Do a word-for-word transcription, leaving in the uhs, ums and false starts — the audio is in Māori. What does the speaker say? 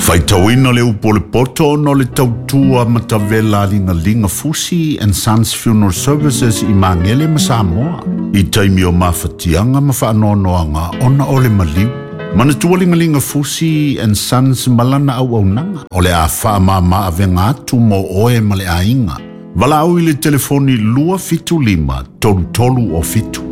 Faitawina le upo le poto no le tautua matavela linga linga Fusi and Sons Funeral Services I Mangele ma Samoa. I taimi o mawhatianga ma whaanoanoanga ona ole maliu. Mana tualinga linga Fusi and Sons malana au au nanga. Ole a wha ma ma avenga atu mo oe ma le ainga. Wala au I le telefoni lua fitu lima tolu tolu o fitu.